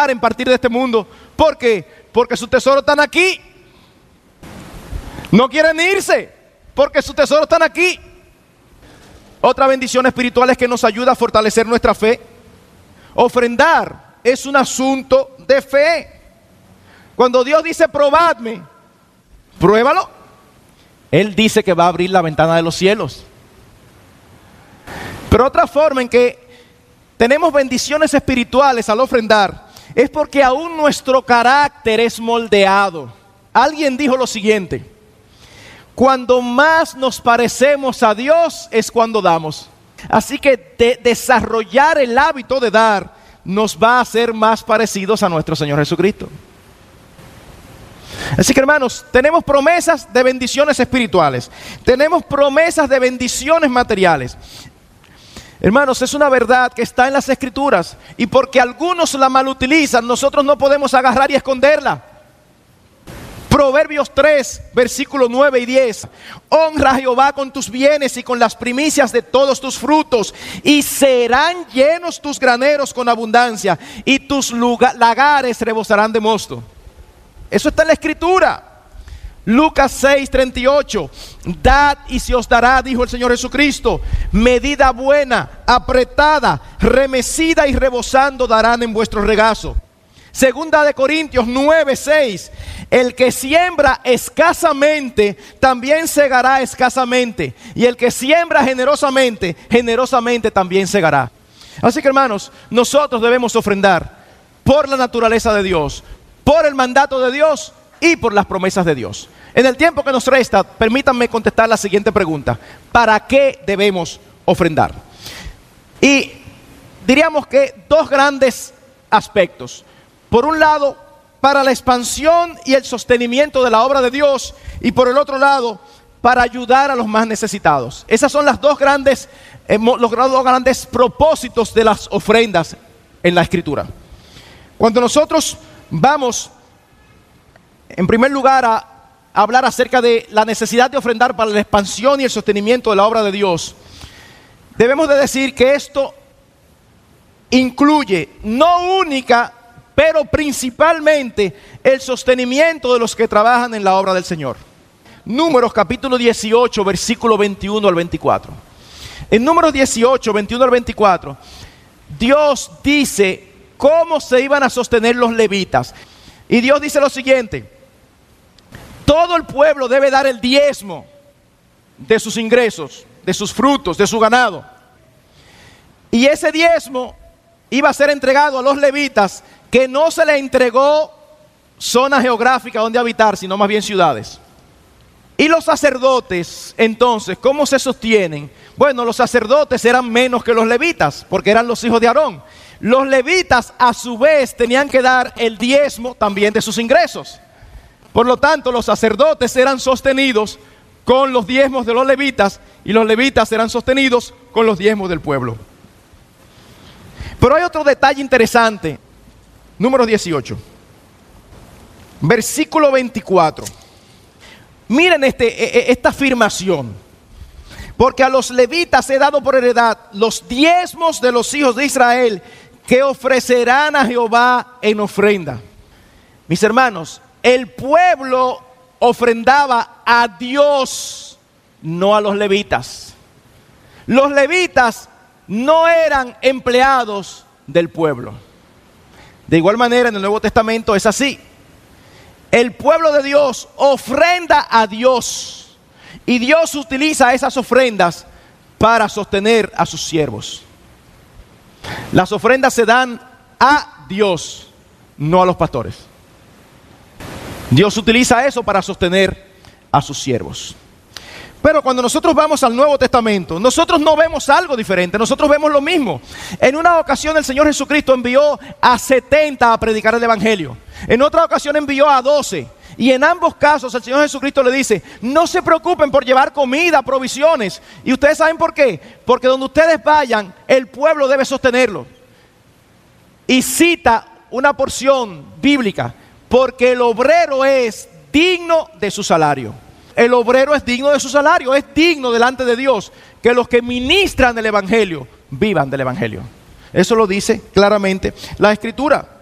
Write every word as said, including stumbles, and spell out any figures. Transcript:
en partir de este mundo. ¿Por qué? Porque sus tesoros están aquí. No quieren irse, porque sus tesoros están aquí. Otra bendición espiritual es que nos ayuda a fortalecer nuestra fe. Ofrendar es un asunto de fe. Cuando Dios dice probadme, pruébalo. Él dice que va a abrir la ventana de los cielos. Pero otra forma en que tenemos bendiciones espirituales al ofrendar es porque aún nuestro carácter es moldeado. Alguien dijo lo siguiente: cuando más nos parecemos a Dios es cuando damos. Así que de desarrollar el hábito de dar nos va a hacer más parecidos a nuestro Señor Jesucristo. Así que, hermanos, tenemos promesas de bendiciones espirituales, tenemos promesas de bendiciones materiales. Hermanos, es una verdad que está en las Escrituras, y porque algunos la malutilizan, nosotros no podemos agarrar y esconderla. Proverbios tres, versículos nueve y diez. Honra a Jehová con tus bienes y con las primicias de todos tus frutos, y serán llenos tus graneros con abundancia, y tus lugar, lagares rebosarán de mosto. Eso está en la Escritura. Lucas seis, treinta y ocho. Dad y se os dará, dijo el Señor Jesucristo. Medida buena, apretada, remecida y rebosando darán en vuestro regazo. Segunda de Corintios nueve, seis. El que siembra escasamente, también segará escasamente. Y el que siembra generosamente, generosamente también segará. Así que, hermanos, nosotros debemos ofrendar por la naturaleza de Dios, por el mandato de Dios y por las promesas de Dios. En el tiempo que nos resta, permítanme contestar la siguiente pregunta: ¿para qué debemos ofrendar? Y diríamos que dos grandes aspectos. Por un lado, para la expansión y el sostenimiento de la obra de Dios, y por el otro lado, para ayudar a los más necesitados. Esas son las dos grandes, eh, los dos grandes propósitos de las ofrendas en la Escritura. Cuando nosotros vamos, en primer lugar, a hablar acerca de la necesidad de ofrendar para la expansión y el sostenimiento de la obra de Dios, debemos de decir que esto incluye, no única, pero principalmente, el sostenimiento de los que trabajan en la obra del Señor. Números capítulo dieciocho, versículo veintiuno al veinticuatro. En Números dieciocho, veintiuno al veinticuatro, Dios dice cómo se iban a sostener los levitas. Y Dios dice lo siguiente: todo el pueblo debe dar el diezmo de sus ingresos, de sus frutos, de su ganado. Y ese diezmo iba a ser entregado a los levitas, que no se le entregó zona geográfica donde habitar, sino más bien ciudades. Y los sacerdotes, entonces, ¿cómo se sostienen? Bueno, los sacerdotes eran menos que los levitas, porque eran los hijos de Aarón. Los levitas, a su vez, tenían que dar el diezmo también de sus ingresos. Por lo tanto, los sacerdotes eran sostenidos con los diezmos de los levitas, y los levitas eran sostenidos con los diezmos del pueblo. Pero hay otro detalle interesante. Número dieciocho, versículo veinticuatro. Miren este, esta afirmación: porque a los levitas he dado por heredad los diezmos de los hijos de Israel, que ofrecerán a Jehová en ofrenda. Mis hermanos, el pueblo ofrendaba a Dios, no a los levitas. Los levitas no eran empleados del pueblo. De igual manera, en el Nuevo Testamento es así. El pueblo de Dios ofrenda a Dios, y Dios utiliza esas ofrendas para sostener a sus siervos. Las ofrendas se dan a Dios, no a los pastores. Dios utiliza eso para sostener a sus siervos. Pero cuando nosotros vamos al Nuevo Testamento, nosotros no vemos algo diferente, nosotros vemos lo mismo. En una ocasión el Señor Jesucristo envió a setenta a predicar el Evangelio. En otra ocasión envió a doce. Y en ambos casos el Señor Jesucristo le dice: no se preocupen por llevar comida, provisiones. ¿Y ustedes saben por qué? Porque donde ustedes vayan, el pueblo debe sostenerlo. Y cita una porción bíblica: porque el obrero es digno de su salario. El obrero es digno de su salario, es digno delante de Dios que los que ministran el Evangelio vivan del Evangelio. Eso lo dice claramente la Escritura.